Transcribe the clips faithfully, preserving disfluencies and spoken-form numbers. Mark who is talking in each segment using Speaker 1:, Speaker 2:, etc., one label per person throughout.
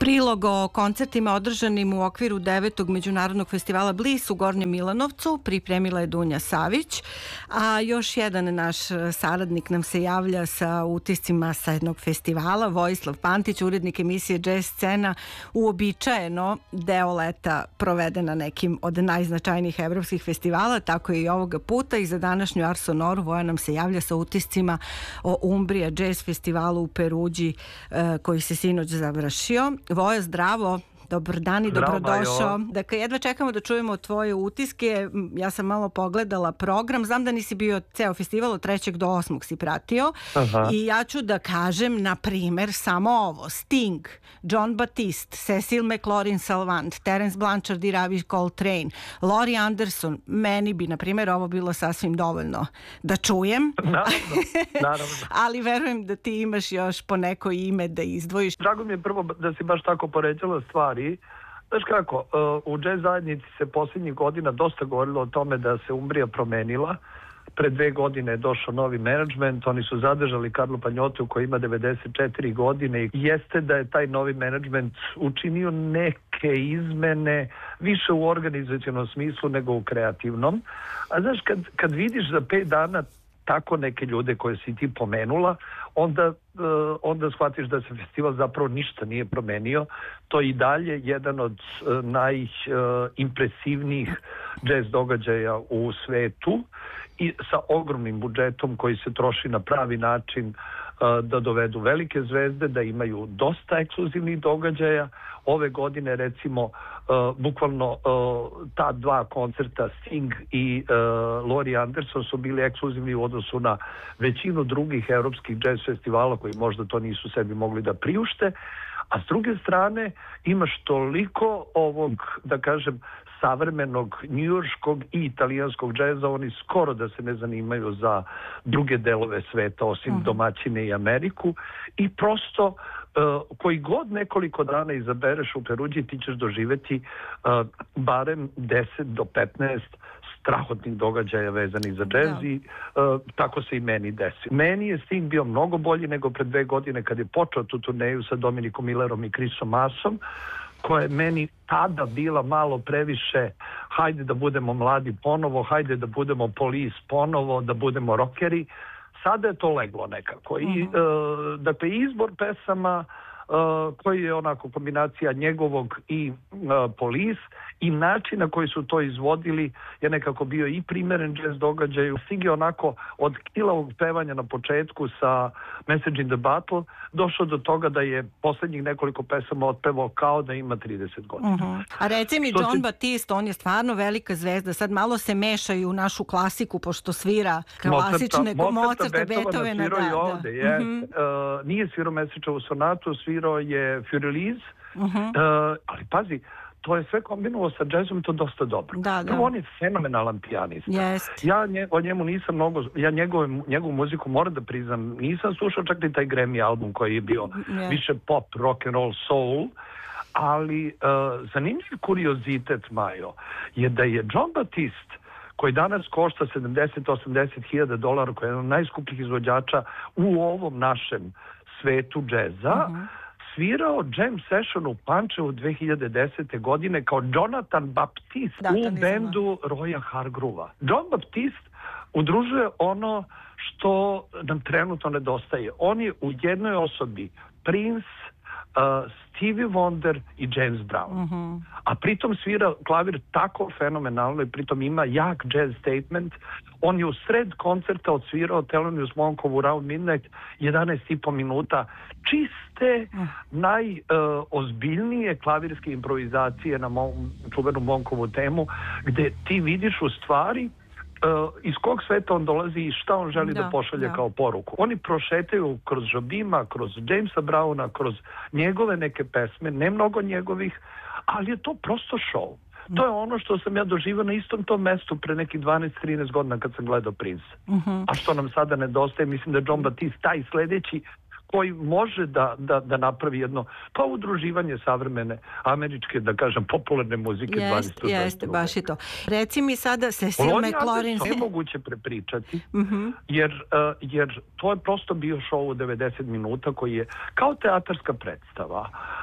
Speaker 1: Prilog o koncertima održanim u okviru devetog međunarodnog festivala Bliss u Gornjem Milanovcu pripremila je Dunja Savić, a još jedan naš saradnik nam se javlja sa utiscima sa jednog festivala, Vojislav Pantić, urednik emisije Jazz Scena, uobičajeno deo leta provede na nekim od najznačajnijih evropskih festivala, tako i ovoga puta, i za današnju Ars Sonoru Voja nam se javlja sa utiscima o Umbrija Jazz festivalu u Peruđi koji se sinoć završio. Voja, zdravo, dobar dan i dobrodošao. Dakle, jedva čekamo da čujemo tvoje utiske. Ja sam malo pogledala program. Znam da nisi bio ceo festival od trećeg do osmog si pratio. Aha. I ja ću da kažem, na primer, samo ovo. Sting, John Batiste, Cecil McLaurin Salvant, Terence Blanchard i Ravi Coltrane, Laurie Anderson. Meni bi, na primer, ovo bilo sasvim dovoljno da čujem.
Speaker 2: Naravno, naravno.
Speaker 1: Ali verujem da ti imaš još po neko ime da izdvojiš.
Speaker 2: Drago mi je prvo da si baš tako poređala stvari. Znaš kako, u jazz zajednici se posljednjih godina dosta govorilo o tome da se Umbrija promenila. Pre dve godine je došao novi menadžment, oni su zadržali Karlo Panjotu koji ima devedeset četiri godine i jeste da je taj novi menadžment učinio neke izmene više u organizacionom smislu nego u kreativnom. A znaš, kad, kad vidiš za pet dana tako neke ljude koje si ti pomenula, onda, uh, onda shvatiš da se festival zapravo ništa nije promenio. To je i dalje jedan od uh, najimpresivnijih uh, jazz događaja u svetu i sa ogromnim budžetom koji se troši na pravi način uh, da dovedu velike zvezde, da imaju dosta ekskluzivnih događaja. Ove godine, recimo, uh, bukvalno uh, ta dva koncerta Sting i uh, Laurie Anderson su bili ekskluzivni u odnosu na većinu drugih evropskih jazz festivala koji možda to nisu sebi mogli da priušte. A s druge strane imaš toliko ovog, da kažem, savremenog njujorškog i italijanskog džeza, oni skoro da se ne zanimaju za druge delove sveta osim uh-huh. domaćine i Ameriku, i prosto uh, koji god nekoliko dana izabereš u Peruđi ti ćeš doživeti uh, barem deset do petnaest strahotnih događaja vezanih za džez i uh, tako se i meni desi. Meni je Sting bio mnogo bolji nego pred dve godine kad je počeo tu turneju sa Dominikom Millerom i Chrisom Massom, koja je meni tada bila malo previše hajde da budemo mladi ponovo, hajde da budemo Police ponovo, da budemo rockeri. Sada je to leglo nekako. I, uh-huh. uh, dakle, izbor pesama uh, koji je onako kombinacija njegovog i uh, Police i način na koji su to izvodili je nekako bio i primeren jazz događaju. Sting je onako od kilavog pevanja na početku sa Message in the Battle došao do toga da je poslednjih nekoliko pesama otpevao kao da ima trideset godina.
Speaker 1: Uh-huh. A reci mi, John si... Batiste, on je stvarno velika zvezda. Sad malo se mešaju u našu klasiku pošto svira klasične Mozarta, Beethovena.
Speaker 2: Svirao je ovde, je. Uh-huh. Uh, nije svirao Mesečevu sonatu, svirao je Fureliz, uh-huh. uh, ali pazi, to je sve kombinovao sa džezom i to dosta dobro.
Speaker 1: Da, da.
Speaker 2: On je fenomenalan pijanista.
Speaker 1: Jest.
Speaker 2: Ja nje, o njemu nisam mnogo, ja njegove, njegovu muziku moram da priznam, nisam slušao čak ni taj Grammy album koji je bio yes. više pop, rock and roll, soul, ali uh, zanimljiv kuriozitet, Majo, je da je John Batiste, koji danas košta sedamdeset do osamdeset hiljada dolara, koji je jedan od najskupljih izvođača u ovom našem svetu džeza, uh-huh. svirao jam session u Pančevu dve hiljade desete. godine kao Jonathan Baptiste da, u bendu Roya Hargrova. John Baptiste udružuje ono što nam trenutno nedostaje. On je u jednoj osobi Prince, uh, Stevie Wonder i James Brown. Uh-huh. A pritom svira klavir tako fenomenalno i pritom ima jak jazz statement. On je u sred koncerta odsvirao Thelonious Monkovu Round Midnight jedanaest i po minuta čiste, uh. najozbiljnije uh, klavirske improvizacije na mom, čuvenu Monkovu temu, gde ti vidiš u stvari Uh, iz kog sveta on dolazi i šta on želi da, da pošalje da. kao poruku. Oni prošetaju kroz Jobima, kroz Jamesa Browna, kroz njegove neke pesme, ne mnogo njegovih, ali je to prosto show. Mm. To je ono što sam ja doživio na istom tom mestu pre nekih dvanaest trinaest godina kad sam gledao Prince. Mm-hmm. A što nam sada nedostaje, mislim da je John Batiste taj sledeći koji može da, da, da napravi jedno pa udruživanje savremene američke, da kažem, popularne muzike.
Speaker 1: Jeste, jeste, baš i to. Reci mi sada Cecil McLaurin.
Speaker 2: To je moguće prepričati, mm-hmm. jer, uh, jer to je prosto bio show u devedeset minuta koji je kao teatarska predstava.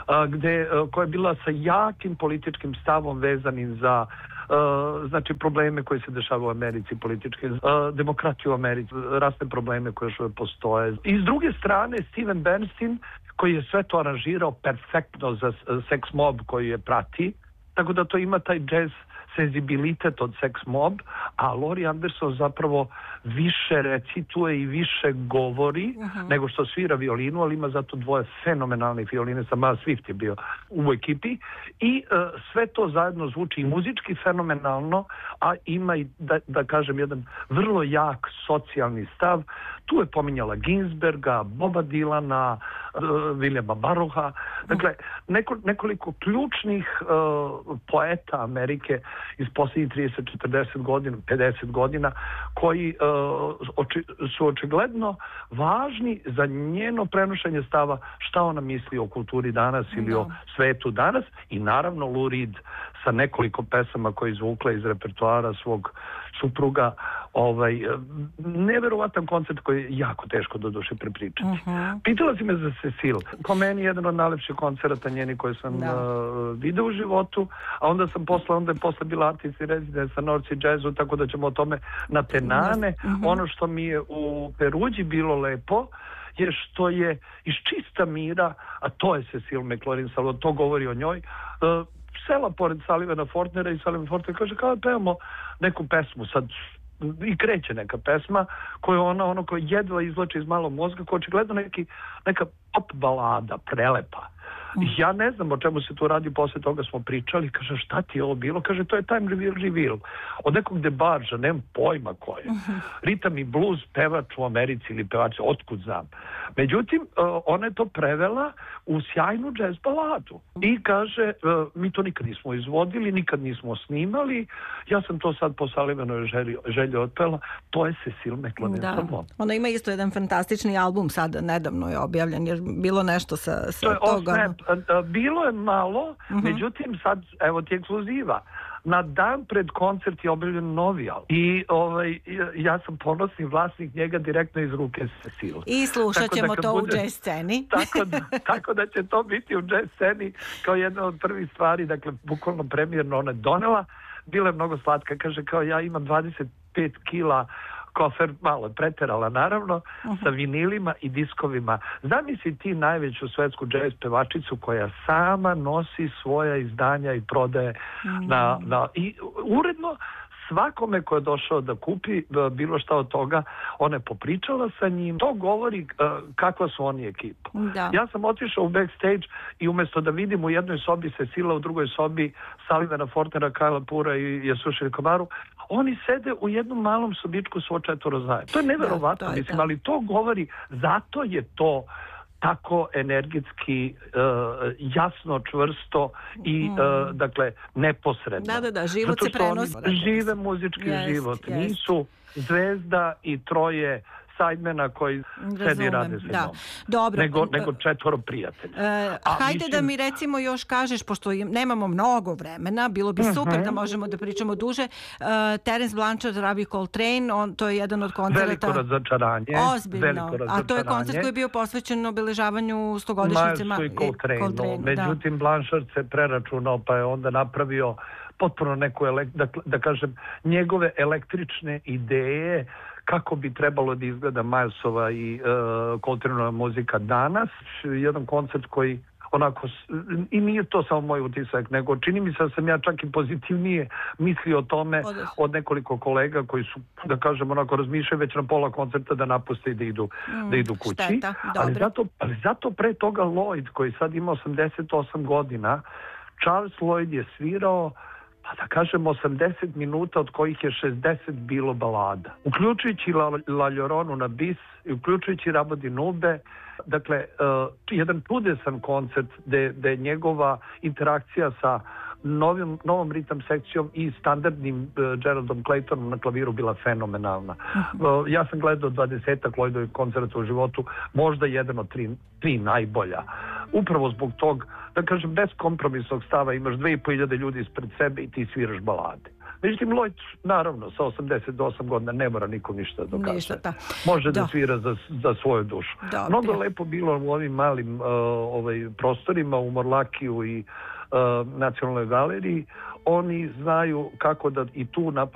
Speaker 2: gde, koja je bila sa jakim političkim stavom vezanim za Uh, znači probleme koji se dešavaju u Americi, političke, uh, demokratiju u Americi, rasne probleme koje još postoje. I s druge strane, Steven Bernstein, koji je sve to aranžirao perfektno za Sex Mob koji je prati, tako da to ima taj jazz senzibilitet od Sex Mob, a Laurie Anderson zapravo više recituje i više govori uh-huh. nego što svira violinu, ali ima zato dvoje fenomenalnih violine, sa Miles Swift je bio u ekipi i uh, sve to zajedno zvuči i muzički fenomenalno, a ima i, da, da kažem, jedan vrlo jak socijalni stav. Tu je pominjala Ginsberga, Boba Dylana, uh, Williama Baruha, dakle neko, nekoliko ključnih uh, poeta Amerike iz posljednjih trideset, četrdeset godina, pedeset godina, koji uh, oči, su očigledno važni za njeno prenošenje stava šta ona misli o kulturi danas ili no. o svetu danas, i naravno Lou Reed sa nekoliko pesama koje izvukla iz repertoara svog supruga, ovaj, neverovatan koncert koji je jako teško do duše prepričati. Uh-huh. Pitala si me za Cecil. Po meni jedan od najlepših koncerata njeni koje sam uh, video u životu, a onda sam posle, onda je posle bila artist i rezident sa North Sea Jazzu, tako da ćemo o tome na tenane. Uh-huh. Ono što mi je u Peruđi bilo lepo je što je iz čista mira, a to je Cecil McLaurin Salvador, to govori o njoj, uh, sela pored Sullivana Fortnera i Sullivan Fortner kaže kao pevamo neku pesmu sad i kreće neka pesma koju ona ono koja jedva izvlači iz malog mozga, koja očigledno neki, neka pop balada prelepa. Ja ne znam o čemu se tu radi, posle toga smo pričali, kaže šta ti je ovo bilo, kaže to je Time Reveal Reveal od nekog debarža, nemam pojma ko je, ritam i blues pevač u Americi ili pevač, otkud znam. Međutim, ona je to prevela u sjajnu jazz baladu i kaže mi to nikad nismo izvodili, nikad nismo snimali, ja sam to sad po Sullivanoj želji, želji otpela, to je Cecil McLaurin Salvador.
Speaker 1: Ona ima isto jedan fantastični album sad, nedavno je objavljen, jer bilo nešto sa, sa
Speaker 2: to
Speaker 1: toga.
Speaker 2: Bilo je malo, uh-huh. međutim sad, evo ti ekskluziva. Na dan pred koncert je objavljen novi album. I ovaj, ja sam ponosni vlasnik njega direktno iz ruke Cecil.
Speaker 1: I slušat ćemo da to bude, u jazz sceni.
Speaker 2: Tako da, tako da će to biti u jazz sceni kao jedna od prvih stvari, dakle, bukvalno premijerno ona je donela. Bila je mnogo slatka, kaže kao ja imam dvadeset pet kila kofer, malo je preterala naravno, uh-huh. sa vinilima i diskovima. Zamisli ti najveću svetsku jazz pevačicu koja sama nosi svoja izdanja i prodaje uh-huh. na, na, i uredno svakome ko je došao da kupi bilo šta od toga, ona je popričala sa njim. To govori uh, kakva su oni ekipa.
Speaker 1: Da.
Speaker 2: Ja sam otišao u backstage i umjesto da vidim u jednoj sobi Cecila, u drugoj sobi Sullivana Fortnera, Kajla Pura i Jesuša Kamaru, oni sede u jednom malom sobičku svo četvoro zajedno. To je neverovatno, da, to je, mislim, da. Ali to govori, zato je to tako energetski, uh, jasno, čvrsto i, mm. uh, dakle, neposredno.
Speaker 1: Da, da, da, život se prenosi.
Speaker 2: Žive muzički jest, život. Jest. Nisu zvezda i troje sajdmena koji sedi i rade se
Speaker 1: da. Dobro.
Speaker 2: Nego, nego četvoro prijatelja.
Speaker 1: E, hajde mislim... da mi recimo još kažeš, pošto nemamo mnogo vremena, bilo bi super uh-huh. da možemo da pričamo duže. Uh, Terence Blanchard, Ravi Coltrane, on, to je jedan od koncerta.
Speaker 2: Veliko razočaranje.
Speaker 1: Ozbiljno. A to je koncert koji je bio posvećen obeležavanju stogodišnjice
Speaker 2: Milesu i Coltrane. Međutim, da. Blanchard se preračunao, pa je onda napravio potpuno neku, da, da kažem, njegove električne ideje kako bi trebalo da izgleda Milesova i uh, Coltraneova muzika danas. Jedan koncert koji onako, i nije to samo moj utisak, nego čini mi se da sam ja čak i pozitivnije mislio o tome od nekoliko kolega koji su, da kažem, onako razmišljaju već na pola koncerta da napuste i da idu, mm, da idu kući.
Speaker 1: Šteta,
Speaker 2: ali, zato, ali zato pre toga Lloyd, koji sad ima osamdeset osam godina, Charles Lloyd je svirao, pa da kažem, osamdeset minuta, od kojih je šezdeset bilo balada. Uključujući La, La Lloronu na bis, i uključujući Rabo di Nube, dakle, uh, jedan čudesan koncert gde, gde njegova interakcija sa novim, novom ritam sekcijom i standardnim uh, Geraldom Claytonom na klaviru bila fenomenalna. Uh, ja sam gledao dvadesetak Lloydovih koncerta u životu, možda jedan od tri, tri najbolja. Upravo zbog tog, da kažem, bez kompromisnog stava, imaš dve i po hiljade ljudi ispred sebe i ti sviraš balade. Međutim, Lloyd, naravno, sa osamdeset osam godina ne mora nikom ništa dokaže.
Speaker 1: Ništa, da.
Speaker 2: Može da
Speaker 1: Da.
Speaker 2: svira za, za svoju dušu.
Speaker 1: Dobro.
Speaker 2: Mnogo lepo bilo u ovim malim uh, ovaj, prostorima, u Morlakiju i uh, Nacionalnoj galeriji. Oni znaju kako da i tu naprave